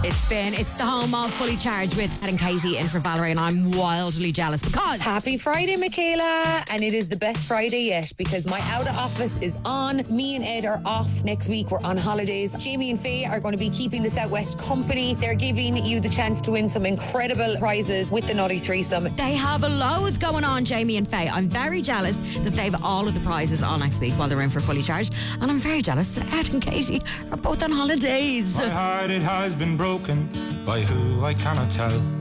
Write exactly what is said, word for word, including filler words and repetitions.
It's been, it's the home of Fully Charged with Ed and Katie in for Valerie, and I'm wildly jealous because... Happy Friday, Michaela. And it is the best Friday yet because my out of office is on. Me and Ed are off next week. We're on holidays. Jamie and Faye are going to be keeping the Southwest company. They're giving you the chance to win some incredible prizes with the Naughty Threesome. They have a load going on, Jamie and Faye. I'm very jealous that they've all of the prizes on next week while they're in for Fully Charged. And I'm very jealous that Ed and Katie are both on holidays. My heart, it has been broken by who I cannot tell.